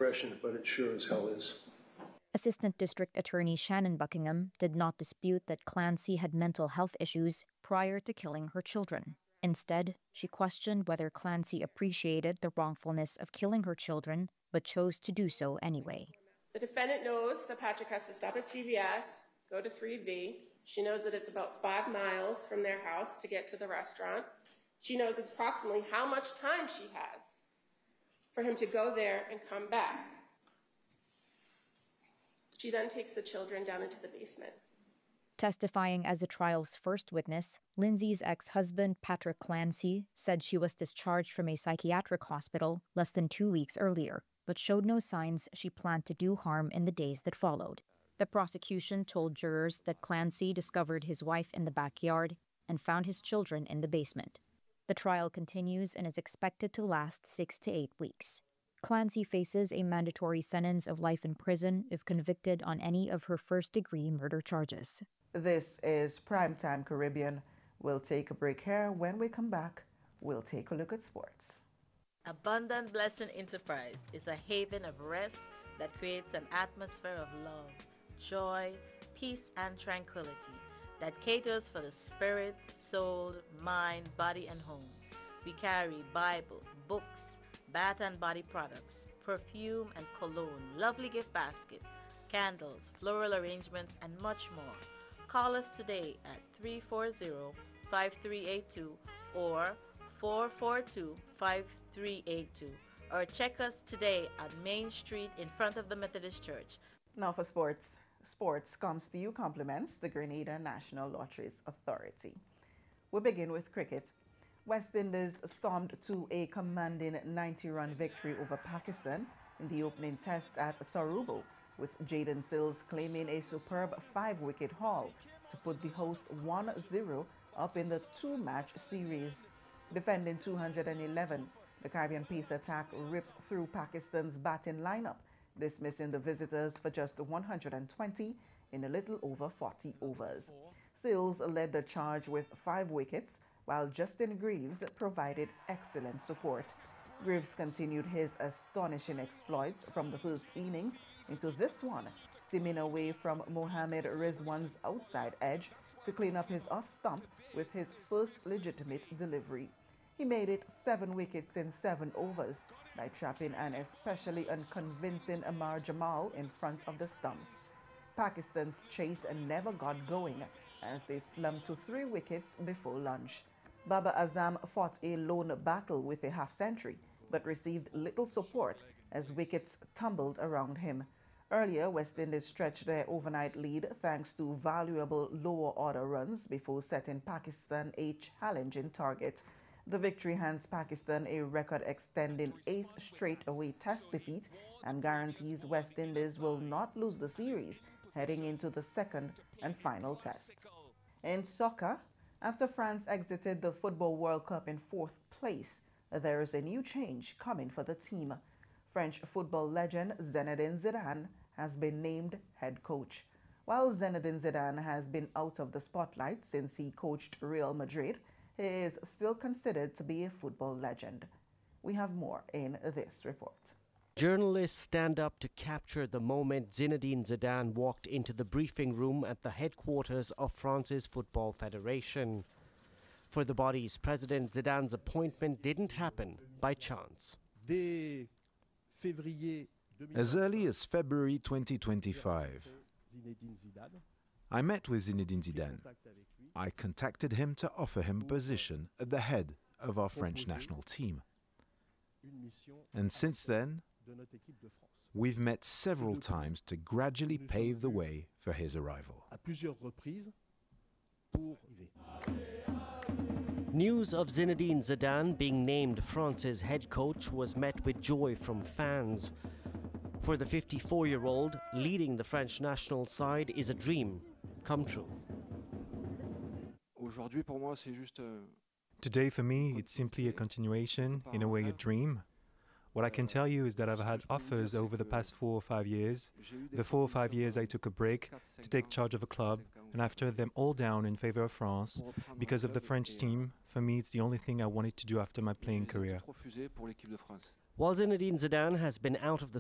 depression, but it sure as hell is. Assistant District Attorney Shannon Buckingham did not dispute that Clancy had mental health issues prior to killing her children. Instead, she questioned whether Clancy appreciated the wrongfulness of killing her children, but chose to do so anyway. The defendant knows that Patrick has to stop at CVS, go to 3V. She knows that it's about 5 miles from their house to get to the restaurant. She knows approximately how much time she has for him to go there and come back. She then takes the children down into the basement. Testifying as the trial's first witness, Lindsay's ex-husband, Patrick Clancy, said she was discharged from a psychiatric hospital less than 2 weeks earlier, but showed no signs she planned to do harm in the days that followed. The prosecution told jurors that Clancy discovered his wife in the backyard and found his children in the basement. The trial continues and is expected to last 6 to 8 weeks. Clancy faces a mandatory sentence of life in prison if convicted on any of her first-degree murder charges. This is Primetime Caribbean. We'll take a break here. When we come back, we'll take a look at sports. Abundant Blessing Enterprise is a haven of rest that creates an atmosphere of love, joy, peace, and tranquility that caters for the spirit, soul, mind, body, and home. We carry Bible, books, bath and body products, perfume and cologne, lovely gift basket, candles, floral arrangements, and much more. Call us today at 340-5382 or 442-5382 or check us today on Main Street in front of the Methodist Church. Now for sports. Sports comes to you compliments the Grenada National Lotteries Authority. We begin with cricket. West Indies stormed to a commanding 90-run victory over Pakistan in the opening test at Tarubo, with Jaden Sills claiming a superb 5-wicket haul to put the hosts 1-0 up in the 2-match series. Defending 211, the Caribbean pace attack ripped through Pakistan's batting lineup, dismissing the visitors for just 120 in a little over 40 overs. Sills led the charge with 5 wickets, while Justin Greaves provided excellent support. Greaves continued his astonishing exploits from the first innings into this one, seaming away from Mohammad Rizwan's outside edge to clean up his off stump with his first legitimate delivery. He made it 7 wickets in 7 overs by trapping an especially unconvincing Amar Jamal in front of the stumps. Pakistan's chase never got going as they slumped to 3 wickets before lunch. Baba Azam fought a lone battle with a half-century, but received little support as wickets tumbled around him. Earlier, West Indies stretched their overnight lead thanks to valuable lower-order runs before setting Pakistan a challenging target. The victory hands Pakistan a record-extending 8th straight away test defeat and guarantees West Indies will not lose the series heading into the second and final test. In soccer, after France exited the Football World Cup in 4th place, there is a new change coming for the team. French football legend Zinedine Zidane has been named head coach. While Zinedine Zidane has been out of the spotlight since he coached Real Madrid, he is still considered to be a football legend. We have more in this report. Journalists stand up to capture the moment Zinedine Zidane walked into the briefing room at the headquarters of France's Football Federation. For the body's president, Zidane's appointment didn't happen by chance. As early as February 2025, I met with Zinedine Zidane. I contacted him to offer him a position at the head of our French national team. And since then, we've met several times to gradually pave the way for his arrival. News of Zinedine Zidane being named France's head coach was met with joy from fans. For the 54-year-old, leading the French national side is a dream come true. Today for me, it's simply a continuation, in a way a dream. What I can tell you is that I've had offers over the past 4 or 5 years. The 4 or 5 years I took a break to take charge of a club, and I've turned them all down in favor of France. Because of the French team, for me it's the only thing I wanted to do after my playing career. While Zinedine Zidane has been out of the